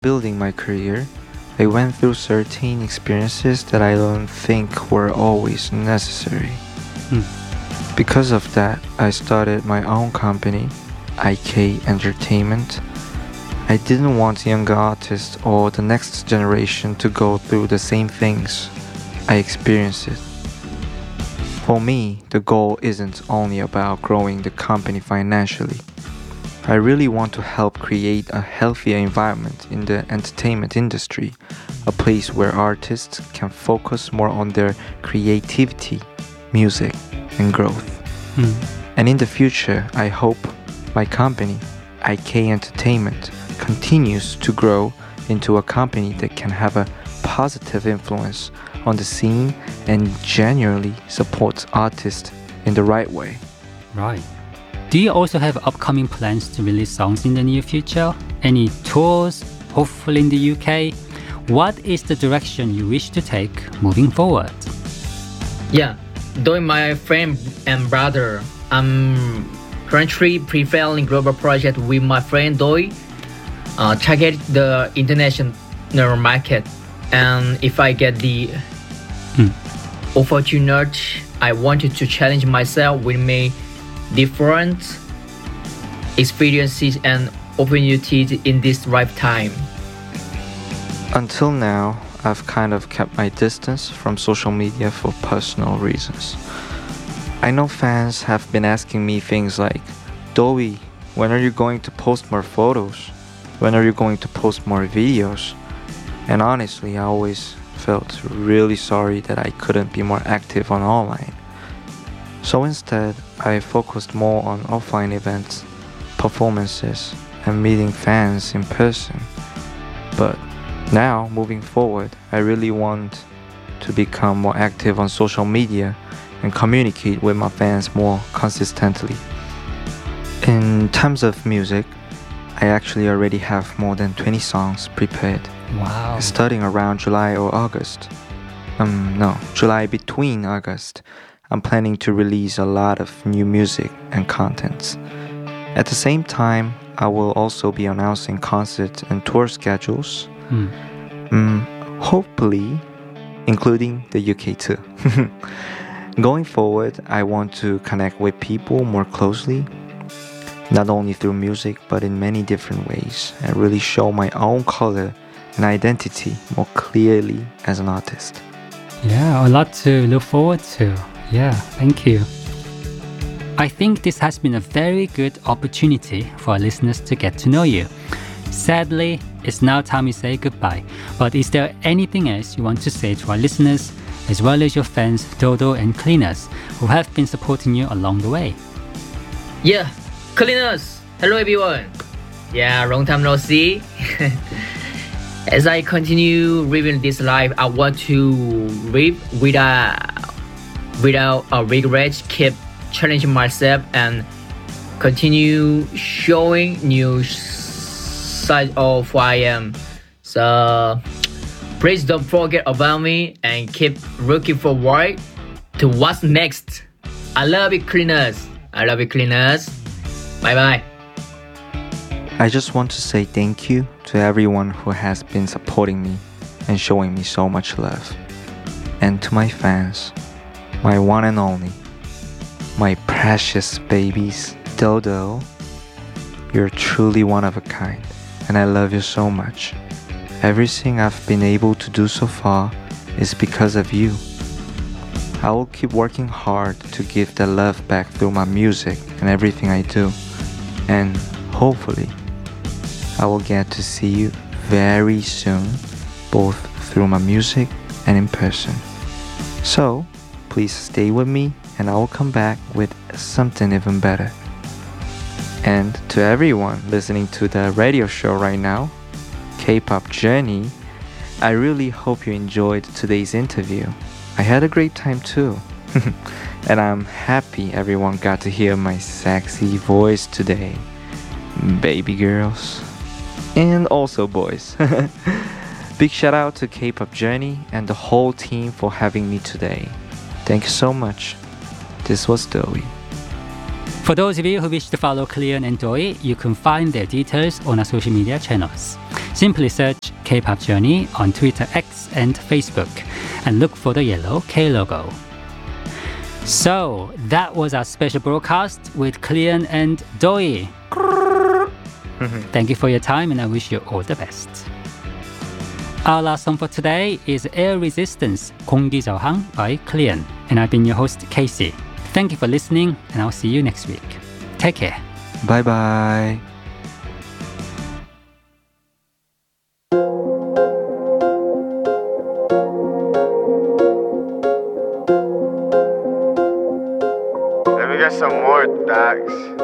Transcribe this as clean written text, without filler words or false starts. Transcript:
building my career, I went through certain experiences that I don't think were always necessary. Hmm. Because of that, I started my own company, IK Entertainment. I didn't want younger artists or the next generation to go through the same things I experienced. For me, the goal isn't only about growing the company financially. I really want to help create a healthier environment in the entertainment industry, a place where artists can focus more on their creativity, music, and growth. Hmm. And in the future, I hope my company, IK Entertainment, continues to grow into a company that can have a positive influence on the scene and genuinely supports artists in the right way. Right. Do you also have upcoming plans to release songs in the near future? Any tours, hopefully in the UK? What is the direction you wish to take moving forward? Yeah, doing my friend and brother. I'm currently preparing global project with my friend Doi. Target the international market, and if I get the opportunity, I wanted to challenge myself with my different experiences and opportunities in this lifetime. Until now, I've kind of kept my distance from social media for personal reasons. I know fans have been asking me things like, Doi, when are you going to post more photos? When are you going to post more videos? And honestly, I always felt really sorry that I couldn't be more active on online. So instead, I focused more on offline events, performances, and meeting fans in person. But now, moving forward, I really want to become more active on social media and communicate with my fans more consistently. In terms of music, I actually already have more than 20 songs prepared. Wow. Starting around July or August. July between August. I'm planning to release a lot of new music and contents. At the same time, I will also be announcing concert and tour schedules. Hopefully, including the UK too. Going forward, I want to connect with people more closely, not only through music but in many different ways, and really show my own color and identity more clearly as an artist. Yeah, a lot to look forward to. Yeah, thank you. I think this has been a very good opportunity for our listeners to get to know you. Sadly, it's now time we say goodbye. But is there anything else you want to say to our listeners, as well as your fans, Dodo and Cleaners, who have been supporting you along the way? Yeah, Cleaners! Hello everyone! Yeah, long time no see. As I continue living this life, I want to live without a regret, keep challenging myself and continue showing new side of who I am. So please don't forget about me and keep looking forward to what's next. I love you, Cleaners. I love you, Cleaners. Bye bye. I just want to say thank you to everyone who has been supporting me and showing me so much love. And to my fans, my one and only, my precious babies, Dodo, you're truly one of a kind, and I love you so much. Everything I've been able to do so far is because of you. I will keep working hard to give that love back through my music and everything I do. And hopefully, I will get to see you very soon, both through my music and in person. So, please stay with me and I will come back with something even better. And to everyone listening to the radio show right now, K-Pop Journey, I really hope you enjoyed today's interview. I had a great time too. And I'm happy everyone got to hear my sexy voice today. Baby girls. And also boys. Big shout out to K-Pop Journey and the whole team for having me today. Thank you so much. This was Doi. For those of you who wish to follow Cleon and Doi, you can find their details on our social media channels. Simply search K-Pop Journey on Twitter, X, and Facebook, and look for the yellow K logo. So, that was our special broadcast with Cleon and Doi. Thank you for your time, and I wish you all the best. Our last song for today is Air Resistance, 공기 저항 by Cleon. And I've been your host, Casey. Thank you for listening, and I'll see you next week. Take care. Bye bye. Let me get some more thanks.